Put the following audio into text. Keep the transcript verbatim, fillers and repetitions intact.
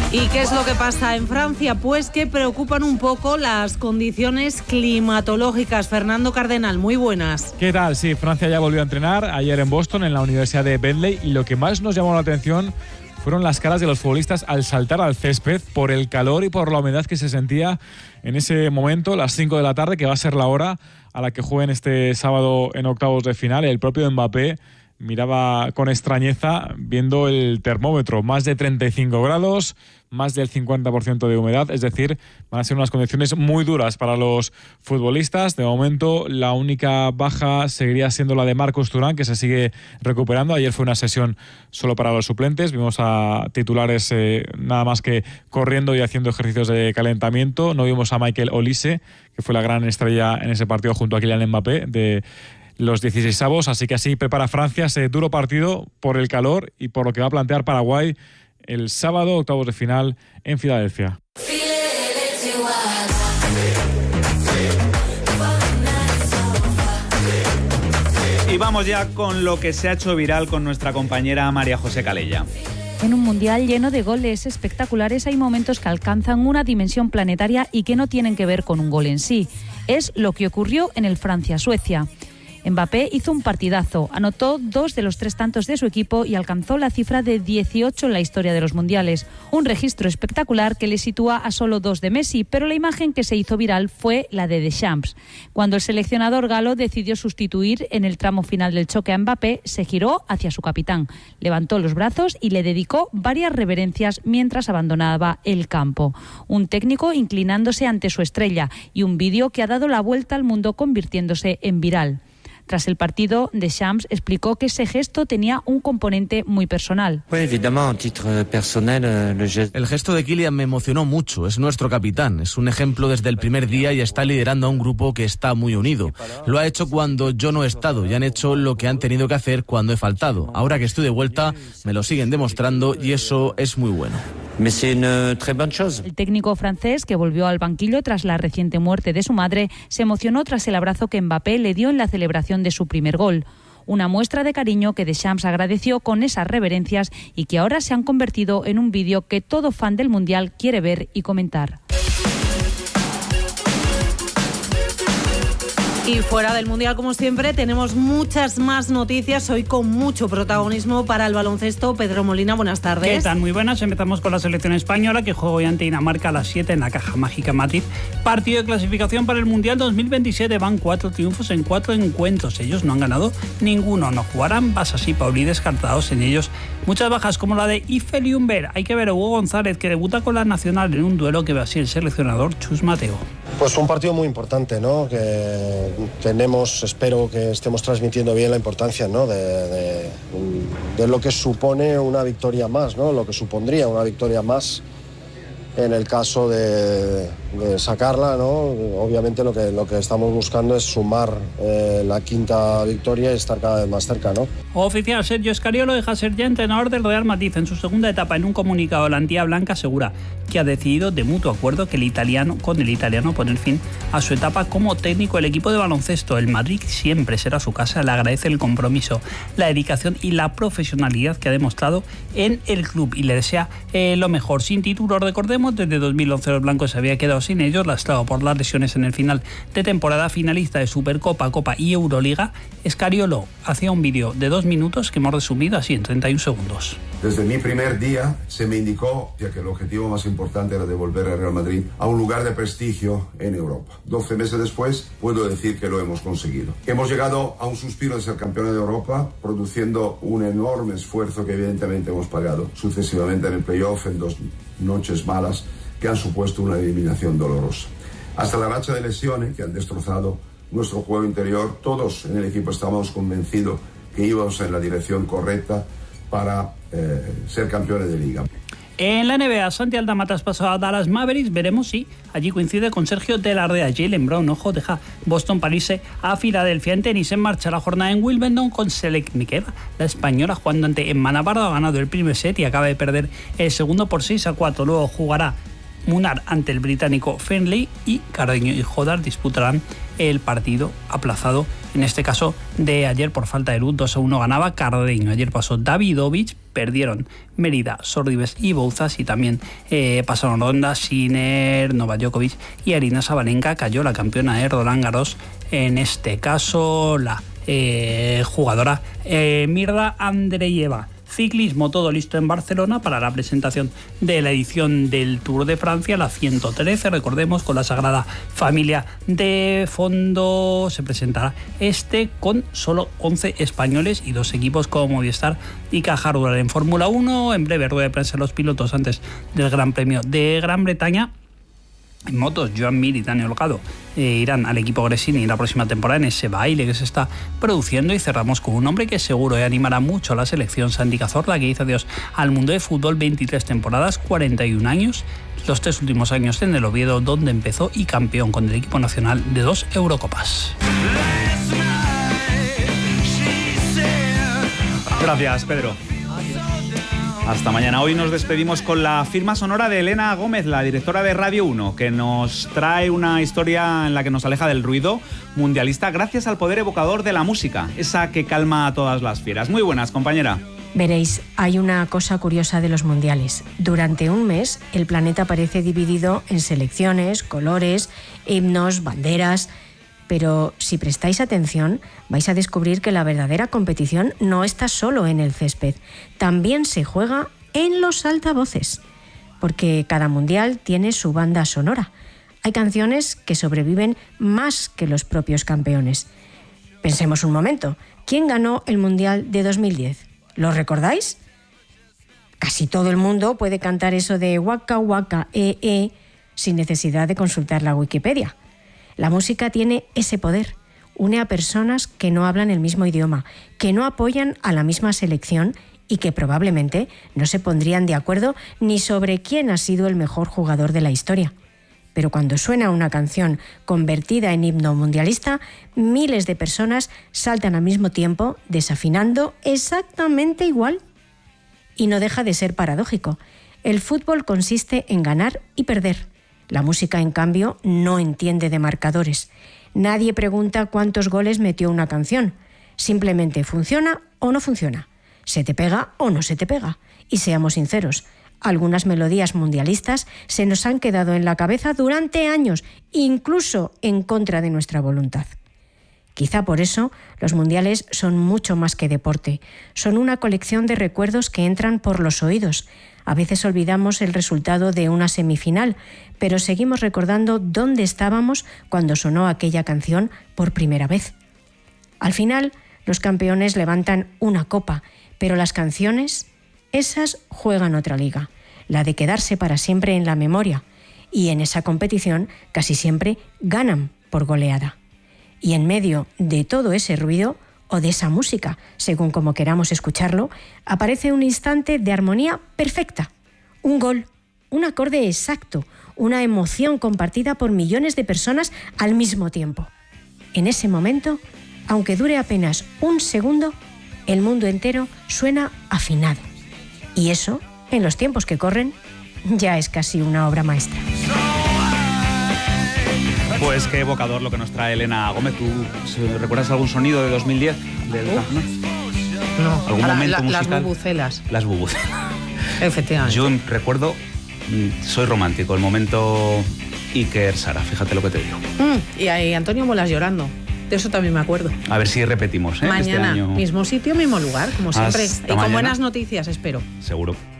¿Y qué es lo que pasa en Francia? Pues que preocupan un poco las condiciones climatológicas. Fernando Cardenal, muy buenas. ¿Qué tal? Sí, Francia ya volvió a entrenar ayer en Boston, en la Universidad de Bentley, y lo que más nos llamó la atención fueron las caras de los futbolistas al saltar al césped por el calor y por la humedad que se sentía en ese momento, las cinco de la tarde, que va a ser la hora a la que jueguen este sábado en octavos de final. El propio Mbappé miraba con extrañeza viendo el termómetro, más de treinta y cinco grados, más del cincuenta por ciento de humedad, es decir, van a ser unas condiciones muy duras para los futbolistas. De momento, la única baja seguiría siendo la de Marcus Thuram, que se sigue recuperando. Ayer fue una sesión solo para los suplentes, vimos a titulares eh, nada más que corriendo y haciendo ejercicios de calentamiento. No vimos a Michael Olise, que fue la gran estrella en ese partido junto a Kylian Mbappé, de los dieciseisavos, así que así prepara Francia ese duro partido por el calor y por lo que va a plantear Paraguay el sábado, octavos de final en Filadelfia. Y vamos ya con lo que se ha hecho viral con nuestra compañera María José Calella. En un mundial lleno de goles espectaculares hay momentos que alcanzan una dimensión planetaria y que no tienen que ver con un gol en sí. Es lo que ocurrió en el Francia-Suecia. Mbappé hizo un partidazo, anotó dos de los tres tantos de su equipo y alcanzó la cifra de dieciocho en la historia de los mundiales. Un registro espectacular que le sitúa a solo dos de Messi, pero la imagen que se hizo viral fue la de Deschamps. Cuando el seleccionador galo decidió sustituir en el tramo final del choque a Mbappé, se giró hacia su capitán, levantó los brazos y le dedicó varias reverencias mientras abandonaba el campo. Un técnico inclinándose ante su estrella y un vídeo que ha dado la vuelta al mundo convirtiéndose en viral. Tras el partido, Deschamps explicó que ese gesto tenía un componente muy personal. El gesto de Kylian me emocionó mucho, es nuestro capitán, es un ejemplo desde el primer día y está liderando a un grupo que está muy unido. Lo ha hecho cuando yo no he estado y han hecho lo que han tenido que hacer cuando he faltado. Ahora que estoy de vuelta, me lo siguen demostrando y eso es muy bueno. El técnico francés, que volvió al banquillo tras la reciente muerte de su madre, se emocionó tras el abrazo que Mbappé le dio en la celebración de su primer gol. Una muestra de cariño que Deschamps agradeció con esas reverencias y que ahora se han convertido en un vídeo que todo fan del Mundial quiere ver y comentar. Y fuera del Mundial, como siempre, tenemos muchas más noticias, hoy con mucho protagonismo para el baloncesto. Pedro Molina, buenas tardes. ¿Qué tal? Muy buenas. Empezamos con la selección española, que juega hoy ante Dinamarca a las siete en la Caja Mágica Madrid. Partido de clasificación para el Mundial dos mil veintisiete. Van cuatro triunfos en cuatro encuentros. Ellos no han ganado ninguno. No jugarán Basas y Pauli descartados en ellos. Muchas bajas, como la de Ife Ljungberg. Hay que ver a Hugo González, que debuta con la Nacional en un duelo que va a ser el seleccionador Chus Mateo. Pues un partido muy importante, ¿no? Que tenemos, espero que estemos transmitiendo bien la importancia, ¿no? de, de, de lo que supone una victoria más, ¿no? Lo que supondría una victoria más en el caso de, de sacarla, ¿no? Obviamente lo que, lo que estamos buscando es sumar eh, la quinta victoria y estar cada vez más cerca, ¿no? Oficial, Sergio Scariolo deja ser ya entrenador del Real Madrid. En su segunda etapa, en un comunicado, la Antilla Blanca asegura que ha decidido de mutuo acuerdo que el italiano, con el italiano poner fin a su etapa como técnico del equipo de baloncesto. El Madrid siempre será su casa. Le agradece el compromiso, la dedicación y la profesionalidad que ha demostrado en el club y le desea eh, lo mejor. Sin títulos, recordemos, desde dos mil once los blancos se había quedado sin ellos, lastrado por las lesiones en el final de temporada. Finalista de Supercopa, Copa y Euroliga, Scariolo hacía un vídeo de dos minutos que hemos resumido así en treinta y un segundos. Desde mi primer día se me indicó que el objetivo más importante era devolver al Real Madrid a un lugar de prestigio en Europa. doce meses después puedo decir que lo hemos conseguido. Hemos llegado a un suspiro de ser campeones de Europa, produciendo un enorme esfuerzo que evidentemente hemos pagado sucesivamente en el playoff, en dos noches malas que han supuesto una eliminación dolorosa. Hasta la racha de lesiones que han destrozado nuestro juego interior, todos en el equipo estábamos convencidos que íbamos en la dirección correcta para eh, ser campeones de liga. En la N B A, Santi Aldama traspasó a Dallas Mavericks. Veremos si allí coincide con Sergio de la Rea. Jaylen Brown, ojo, deja Boston París a Filadelfia. En tenis, en marcha la jornada en Wimbledon con Seleknikeva, la española, jugando ante Emma Navarro. Ha ganado el primer set y acaba de perder el segundo por seis a cuatro. Luego jugará Munar ante el británico Fenley y Carreño y Jodar disputarán el partido aplazado, en este caso de ayer por falta de luz. Dos a uno ganaba Carreño. Ayer pasó Davidovich, perdieron Mérida, Sorribes y Bouzas, y también eh, pasaron ronda Sinner, Novak Djokovic y Aryna Sabalenka. Cayó la campeona de Roland Garros, en este caso la eh, jugadora eh, Mirda Andreeva. Ciclismo, todo listo en Barcelona para la presentación de la edición del Tour de Francia, la ciento trece, recordemos, con la Sagrada Familia de fondo. Se presentará este con solo once españoles y dos equipos como Movistar y Caja Rural. En Fórmula uno, en breve rueda de prensa de los pilotos antes del Gran Premio de Gran Bretaña. En motos, Joan Mir y Dani Holgado eh, irán al equipo Gresini la próxima temporada en ese baile que se está produciendo. Y cerramos con un hombre que seguro eh, animará mucho a la selección, Santi Cazorla, que dice adiós al mundo de fútbol. veintitrés temporadas, cuarenta y un años, los tres últimos años en el Oviedo, donde empezó, y campeón con el equipo nacional de dos Eurocopas. Gracias, Pedro. Hasta mañana. Hoy nos despedimos con la firma sonora de Elena Gómez, la directora de Radio uno, que nos trae una historia en la que nos aleja del ruido mundialista gracias al poder evocador de la música, esa que calma a todas las fieras. Muy buenas, compañera. Veréis, hay una cosa curiosa de los mundiales. Durante un mes, el planeta parece dividido en selecciones, colores, himnos, banderas. Pero si prestáis atención, vais a descubrir que la verdadera competición no está solo en el césped, también se juega en los altavoces, porque cada mundial tiene su banda sonora. Hay canciones que sobreviven más que los propios campeones. Pensemos un momento, ¿quién ganó el mundial de dos mil diez? ¿Lo recordáis? Casi todo el mundo puede cantar eso de waka waka eh eh sin necesidad de consultar la Wikipedia. La música tiene ese poder, une a personas que no hablan el mismo idioma, que no apoyan a la misma selección y que probablemente no se pondrían de acuerdo ni sobre quién ha sido el mejor jugador de la historia. Pero cuando suena una canción convertida en himno mundialista, miles de personas saltan al mismo tiempo, desafinando exactamente igual. Y no deja de ser paradójico. El fútbol consiste en ganar y perder. La música, en cambio, no entiende de marcadores. Nadie pregunta cuántos goles metió una canción. Simplemente funciona o no funciona. Se te pega o no se te pega. Y seamos sinceros, algunas melodías mundialistas se nos han quedado en la cabeza durante años, incluso en contra de nuestra voluntad. Quizá por eso los mundiales son mucho más que deporte. Son una colección de recuerdos que entran por los oídos. A veces olvidamos el resultado de una semifinal, pero seguimos recordando dónde estábamos cuando sonó aquella canción por primera vez. Al final, los campeones levantan una copa, pero las canciones, esas juegan otra liga, la de quedarse para siempre en la memoria, y en esa competición casi siempre ganan por goleada. Y en medio de todo ese ruido, o de esa música, según como queramos escucharlo, aparece un instante de armonía perfecta, un gol, un acorde exacto, una emoción compartida por millones de personas al mismo tiempo. En ese momento, aunque dure apenas un segundo, el mundo entero suena afinado. Y eso, en los tiempos que corren, ya es casi una obra maestra. Pues qué evocador lo que nos trae Elena Gómez. ¿Tú recuerdas algún sonido de dos mil diez? Del Uf, no, ¿algún Ahora, momento la, musical? Las bubucelas. Las bubucelas. Efectivamente. Yo recuerdo, soy romántico, el momento Iker Sara, fíjate lo que te digo. Mm, y ahí Antonio Molas llorando. De eso también me acuerdo. A ver si repetimos, ¿eh? Mañana, este año. mismo sitio, mismo lugar, como siempre. Hasta y con mañana. buenas noticias, espero. Seguro.